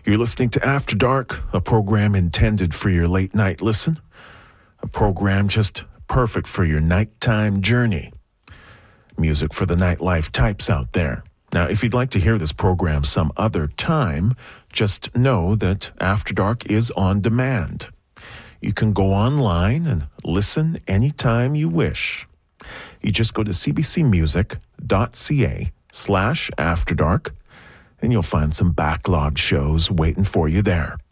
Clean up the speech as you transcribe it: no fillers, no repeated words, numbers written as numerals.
You're listening to After Dark, a program intended for your late night listen, a program just perfect for your nighttime journey. Music for the nightlife types out there. Now, if you'd like to hear this program some other time, just know that After Dark is on demand. You can go online and listen anytime you wish. You just go to cbcmusic.ca/afterdark, and you'll find some backlog shows waiting for you there.